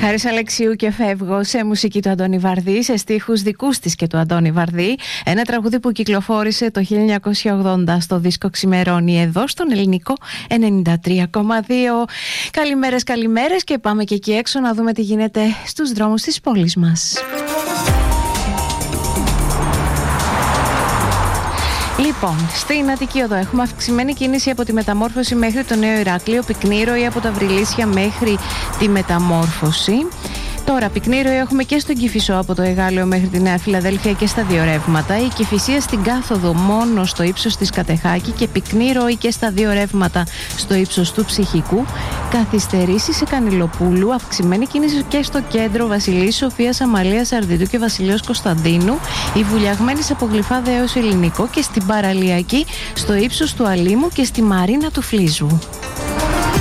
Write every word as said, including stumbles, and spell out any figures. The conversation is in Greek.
Χάρης Αλεξίου και φεύγω, σε μουσική του Αντώνη Βαρδί, σε στίχους δικούς της και του Αντώνη Βαρδί. Ένα τραγούδι που κυκλοφόρησε το χίλια εννιακόσια ογδόντα στο δίσκο Ξημερώνει, εδώ στον Ελληνικό ενενήντα τρία κόμμα δύο. Καλημέρες, καλημέρες, και πάμε και εκεί έξω να δούμε τι γίνεται στους δρόμους της πόλης μας. Λοιπόν, στην Αττική Οδό έχουμε αυξημένη κίνηση από τη Μεταμόρφωση μέχρι το Νέο Ηράκλειο, πυκνή ροή από τα Βρυλίσια μέχρι τη Μεταμόρφωση. Τώρα, πυκνή ροή έχουμε και στον Κηφισό από το Εγάλεο μέχρι τη Νέα Φιλαδέλφια και στα δύο ρεύματα. Η Κηφισία στην Κάθοδο μόνο στο ύψος της Κατεχάκη και πυκνή ροή και στα δύο ρεύματα στο ύψος του Ψυχικού. Καθυστερήσεις σε Κανηλοπούλου, αυξημένη κίνηση και στο κέντρο Βασιλής Σοφίας, Αμαλίας Αρδιτού και Βασιλέως Κωνσταντίνου. Η βουλιαγμένη από Γλυφάδα έως Ελληνικό και στην Παραλιακή στο ύψος του Αλήμου και στη Μαρίνα του Φλίζου.